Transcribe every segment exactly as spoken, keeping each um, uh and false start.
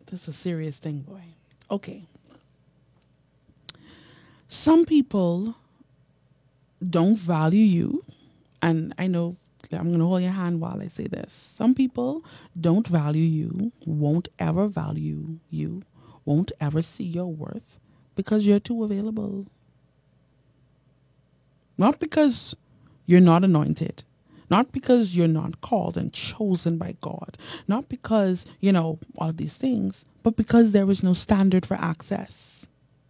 This is a serious thing, boy. Okay. Some people don't value you. And I know I'm going to hold your hand while I say this. Some people don't value you, won't ever value you, won't ever see your worth because you're too available. Not because you're not anointed. Not because you're not called and chosen by God. Not because, you know, all of these things, but because there is no standard for access.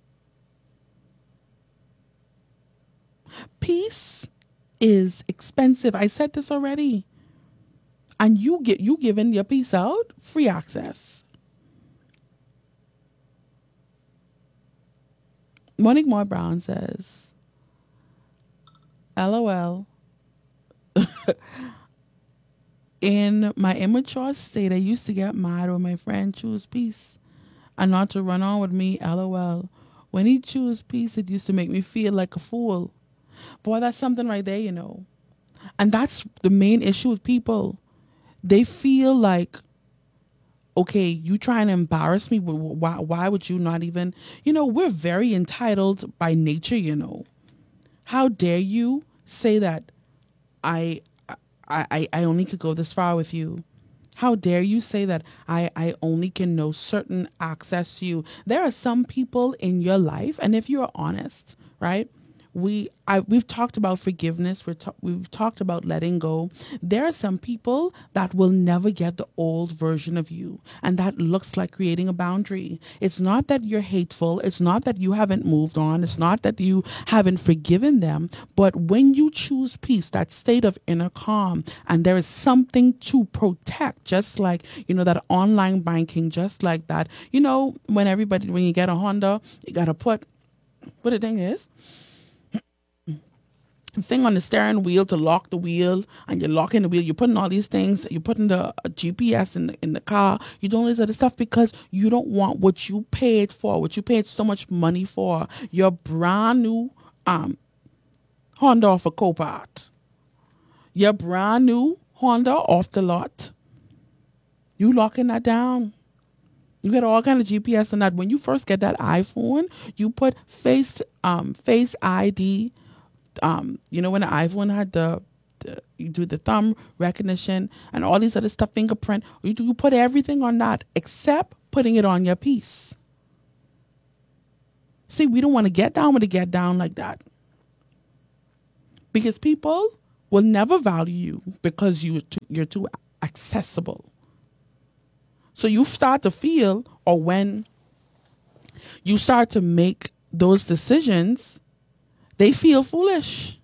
Peace is expensive. I said this already. And you get you giving your peace out free access. Monique Moore Brown says, LOL. In my immature state, I used to get mad when my friend chose peace and not to run on with me, LOL. When he chose peace, it used to make me feel like a fool. Boy, that's something right there, you know. And that's the main issue with people. They feel like, okay, you trying to embarrass me. Why, why would you not even, you know, we're very entitled by nature, you know. How dare you say that I, I, I I only could go this far with you? How dare you say that I, I only can know certain access to you? There are some people in your life, and if you're honest, right? We I we've talked about forgiveness. We're ta- we've talked about letting go. There are some people that will never get the old version of you, and that looks like creating a boundary. It's not that you're hateful. It's not that you haven't moved on. It's not that you haven't forgiven them. But when you choose peace, that state of inner calm, and there is something to protect, just like, you know, that online banking, just like that. You know, when everybody when you get a Honda, you gotta put what the thing is. Thing on the steering wheel to lock the wheel, and you're locking the wheel, you're putting all these things, you're putting the uh, G P S in the, in the car, you're doing this other stuff because you don't want what you paid for, what you paid so much money for, your brand new um Honda off a Copart, your brand new Honda off the lot, you locking that down. You get all kind of G P S on that. When you first get that iPhone, you put face um face I D. Um, you know, when the iPhone had the, the you do the thumb recognition and all these other stuff, fingerprint, you do you put everything on that except putting it on your piece. See, we don't want to get down with the get down like that. Because people will never value you because you too, you're too accessible. So you start to feel, or when you start to make those decisions, they feel foolish.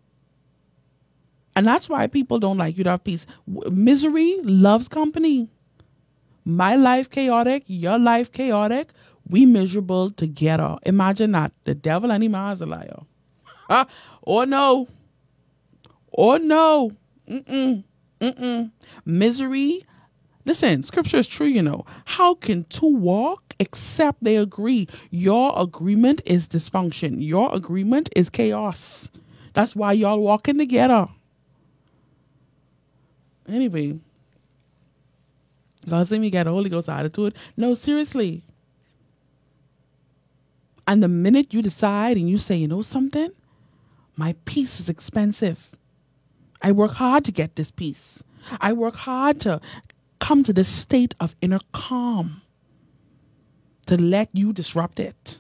And that's why people don't like you to have peace. Misery loves company. My life chaotic, your life chaotic. We miserable together. Imagine that. The devil and him is a liar. Ah, oh no. Oh no. Mm-mm. Mm-mm. Misery. Listen, scripture is true, you know. How can two walk except they agree? Your agreement is dysfunction. Your agreement is chaos. That's why y'all walking together. Anyway, God say me get a Holy Ghost attitude. No, seriously. And the minute you decide and you say, you know something? My peace is expensive. I work hard to get this peace. I work hard to come to this state of inner calm, to let you disrupt it.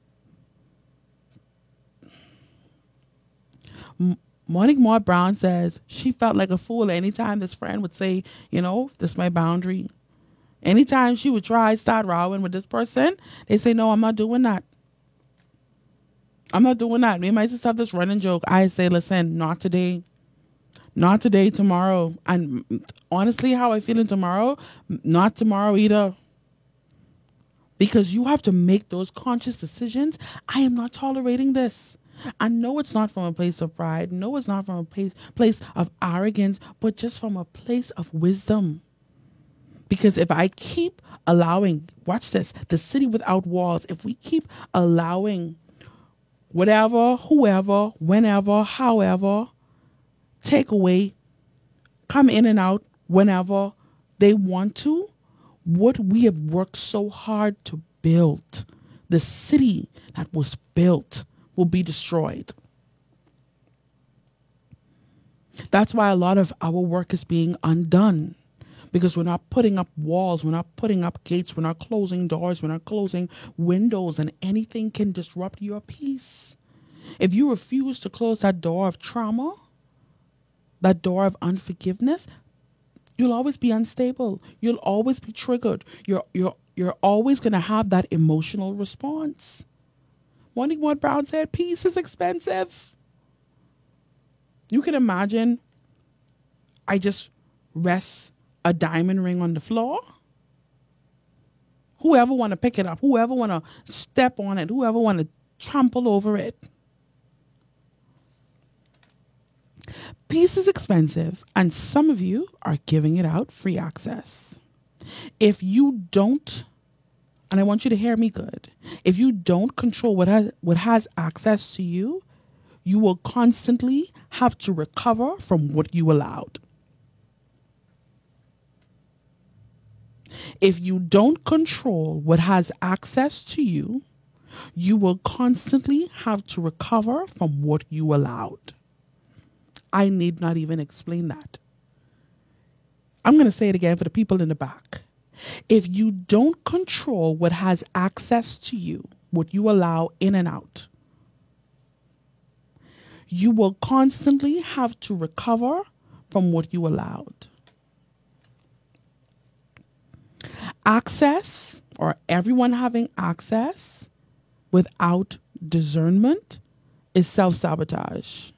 M- Monique Moore Brown says she felt like a fool anytime this friend would say, you know, this is my boundary. Anytime she would try start rowing with this person, they say, no, I'm not doing that. I'm not doing that. Me and my sister have this running joke. I say, listen, not today. Not today, tomorrow. And honestly, how I feeling tomorrow, not tomorrow either. Because you have to make those conscious decisions. I am not tolerating this. I know it's not from a place of pride. No, it's not from a place, place of arrogance, but just from a place of wisdom. Because if I keep allowing, watch this, the city without walls, if we keep allowing whatever, whoever, whenever, however, take away, come in and out whenever they want to, What we have worked so hard to build, the city that was built, will be destroyed. That's why a lot of our work is being undone, because we're not putting up walls, we're not putting up gates, we're not closing doors, we're not closing windows, and anything can disrupt your peace. If you refuse to close that door of trauma, that door of unforgiveness, you'll always be unstable. You'll always be triggered. You're you're you're always gonna have that emotional response. Monique Brown said, peace is expensive. You can imagine I just rest a diamond ring on the floor. Whoever want to pick it up, whoever want to step on it, whoever want to trample over it. Peace is expensive, and some of you are giving it out free access. If you don't, and I want you to hear me good, if you don't control what has, what has access to you, you will constantly have to recover from what you allowed. If you don't control what has access to you, you will constantly have to recover from what you allowed. I need not even explain that. I'm going to say it again for the people in the back. If you don't control what has access to you, what you allow in and out, you will constantly have to recover from what you allowed. Access, or everyone having access without discernment, is self-sabotage.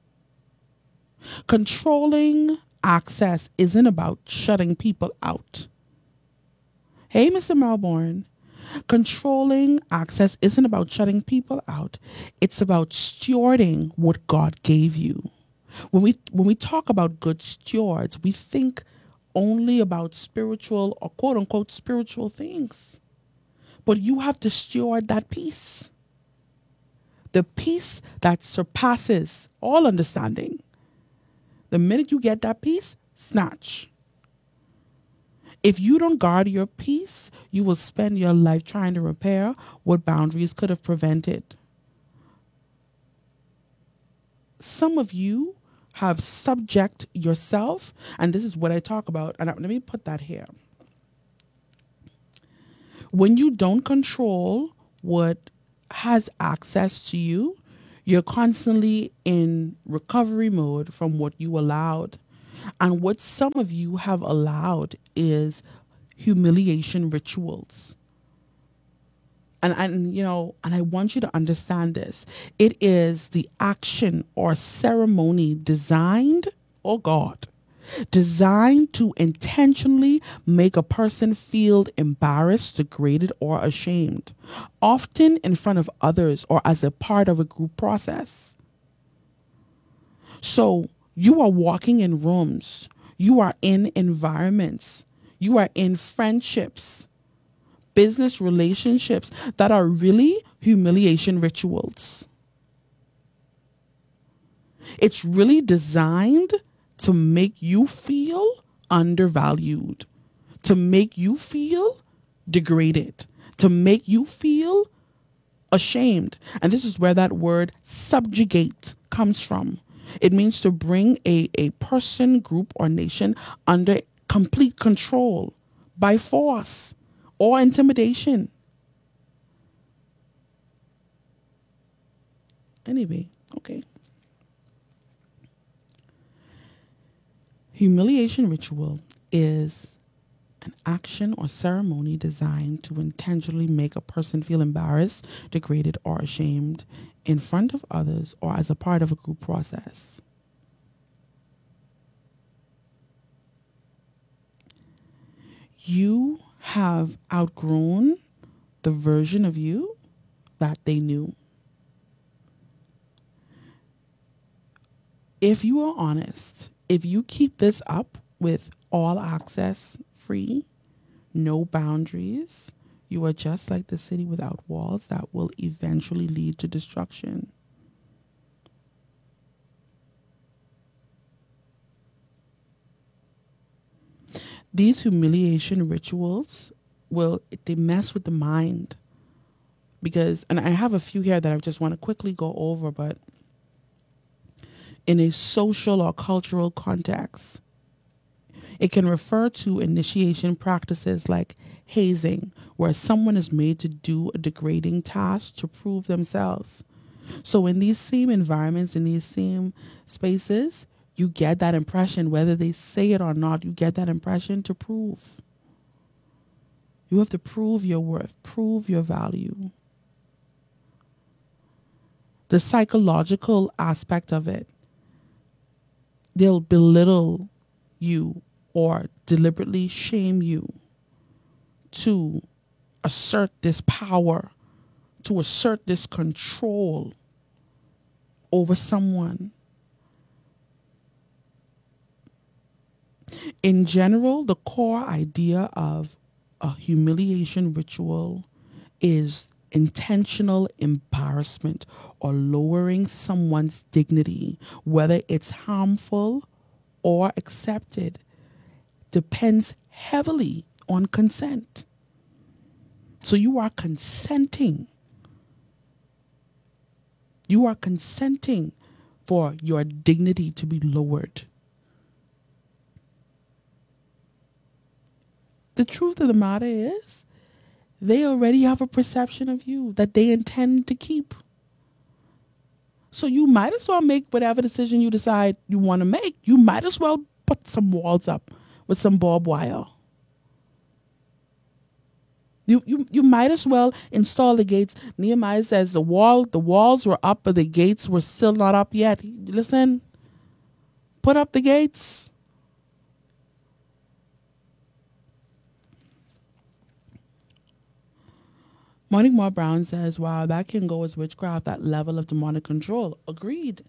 Controlling access isn't about shutting people out. Hey, Mister Melbourne. Controlling access isn't about shutting people out. It's about stewarding what God gave you. When we when we talk about good stewards, we think only about spiritual or quote unquote spiritual things. But you have to steward that peace. The peace that surpasses all understanding. The minute you get that peace, snatch. If you don't guard your peace, you will spend your life trying to repair what boundaries could have prevented. Some of you have subject yourself, and this is what I talk about, and let me put that here. When you don't control what has access to you, you're constantly in recovery mode from what you allowed. And what some of you have allowed is humiliation rituals. And, and, you know, and I want you to understand this. It is the action or ceremony designed, oh God, designed to intentionally make a person feel embarrassed, degraded, or ashamed, often in front of others or as a part of a group process. So you are walking in rooms, you are in environments, you are in friendships, business relationships that are really humiliation rituals. It's really designed to make you feel undervalued, to make you feel degraded, to make you feel ashamed. And this is where that word subjugate comes from. It means to bring a, a person, group, or nation under complete control by force or intimidation. Anyway, okay. Humiliation ritual is an action or ceremony designed to intentionally make a person feel embarrassed, degraded, or ashamed in front of others or as a part of a group process. You have outgrown the version of you that they knew. If you are honest, if you keep this up with all access free, no boundaries, you are just like the city without walls that will eventually lead to destruction. These humiliation rituals will they mess with the mind because, and I have a few here that I just want to quickly go over, but in a social or cultural context, it can refer to initiation practices like hazing, where someone is made to do a degrading task to prove themselves. So, in these same environments, in these same spaces, you get that impression, whether they say it or not, you get that impression to prove. You have to prove your worth, prove your value. The psychological aspect of it, they'll belittle you or deliberately shame you to assert this power, to assert this control over someone. In general, the core idea of a humiliation ritual is intentional embarrassment or lowering someone's dignity, whether it's harmful or accepted, depends heavily on consent. So you are consenting. You are consenting for your dignity to be lowered. The truth of the matter is, they already have a perception of you that they intend to keep. So you might as well make whatever decision you decide you want to make. You might as well put some walls up with some barbed wire. You, you you might as well install the gates. Nehemiah says the wall the walls were up, but the gates were still not up yet. Listen, put up the gates. Monique Moore Brown says, wow, that can go as witchcraft, that level of demonic control. Agreed.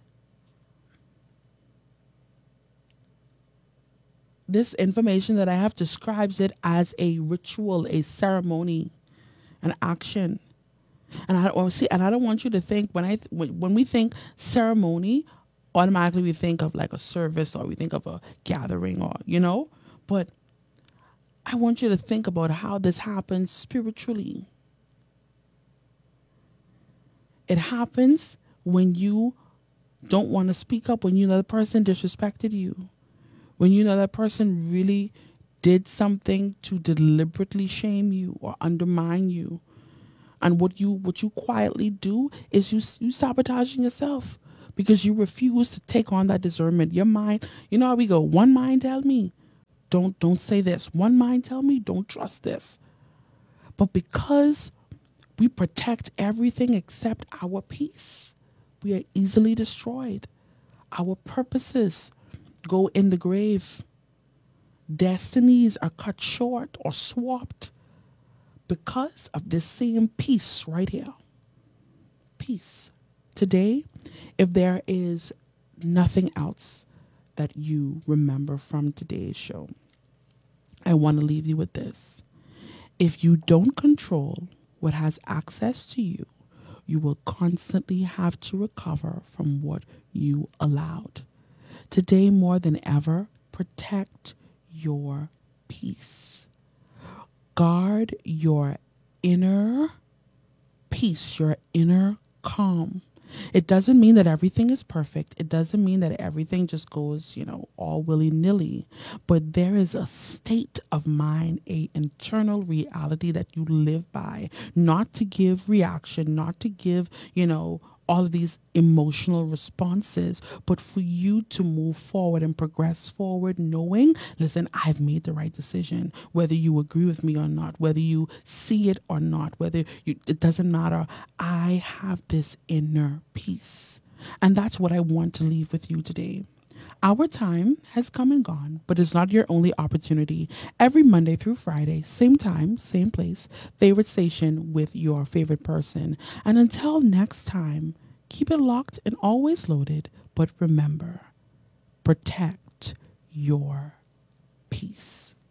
This information that I have describes it as a ritual, a ceremony, an action. And I don't see, and I don't want you to think when I when we think ceremony, automatically we think of like a service or we think of a gathering or you know, but I want you to think about how this happens spiritually. It happens when you don't want to speak up, when you know the person disrespected you, when you know that person really did something to deliberately shame you or undermine you. And what you what you quietly do is you you sabotaging yourself because you refuse to take on that discernment. Your mind, you know how we go, one mind tell me, don't don't say this. One mind tell me, don't trust this. But because we protect everything except our peace, we are easily destroyed. Our purposes go in the grave. Destinies are cut short or swapped because of this same peace right here. Peace. Today, if there is nothing else that you remember from today's show, I want to leave you with this. If you don't control what has access to you, you will constantly have to recover from what you allowed. Today, more than ever, protect your peace. Guard your inner peace, your inner calm. It doesn't mean that everything is perfect. It doesn't mean that everything just goes, you know, all willy-nilly. But there is a state of mind, a internal reality that you live by, not to give reaction, not to give, you know, all of these emotional responses, but for you to move forward and progress forward knowing, listen, I've made the right decision, whether you agree with me or not, whether you see it or not, whether you, it doesn't matter. I have this inner peace. And that's what I want to leave with you today. Our time has come and gone, but it's not your only opportunity. Every Monday through Friday, same time, same place, favorite station with your favorite person. And until next time, keep it locked and always loaded. But remember, protect your peace.